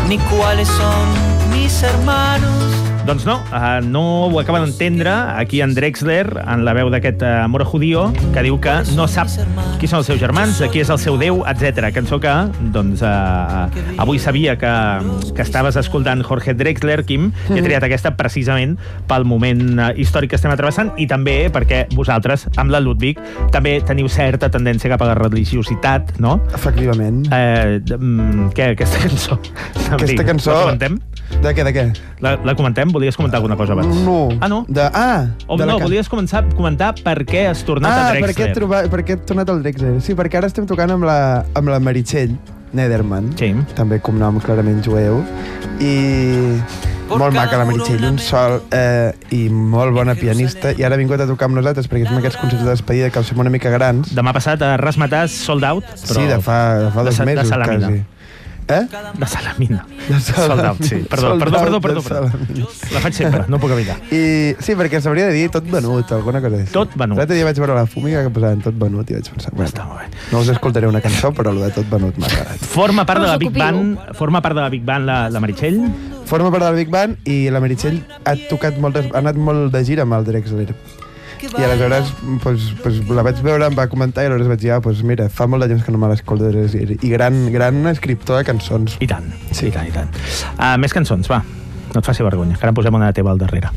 ni cuáles son mis hermanos. Doncs no, no ho acaba d'entendre aquí en Drexler, en la veu d'aquest Amor Judío, que diu que no sap qui són els seus germans, qui és el seu Déu, etc. Cançó que, doncs, avui sabia que estaves escoltant Jorge Drexler, Quim, i he triat aquesta precisament pel moment històric que estem atrevessant i també perquè vosaltres, amb la Ludwig, també teniu certa tendència cap a la religiositat, no? Efectivament. Què, aquesta cançó? Aquesta cançó... La comentem? De què? La comentem? Volies comentar alguna cosa abans? No. Ah, no? Volies comentar per què has tornat a Drexler. Per què he tornat al Drexler. Sí, perquè ara estem tocant amb la Meritxell Nederman, sí. També cognom clarament jueu, i molt maca la Meritxell, un sol i molt bona pianista, i ara ha vingut a tocar amb nosaltres perquè som aquests concerts de despedida que els fem una mica grans. Demà passat a Rasmatàs Sold Out, però sí, de fa 2 mesos quasi. De Salamina. Sold Out, sí. Perdó. La faig sempre, no puc evitar. Sí, perquè s'hauria de dir tot venut, alguna cosa així. Tot venut. L'altre dia vaig veure la Fúmiga que posaven tot venut i vaig pensar, està molt bé. No us escoltaré una cançó, però el de tot venut m'ha agradat. Forma part de la Big Band la Meritxell? Forma part de la Big Band i la Meritxell ha anat molt de gira amb el Drexler. I aleshores la vaig veure, em va comentar i aleshores vaig dir, mira, fa molt de temps que no me l'escolto, i gran escriptor de cançons. I tant, sí. I tant. Més cançons, va, no et faci vergonya, que ara posem una teva al darrere.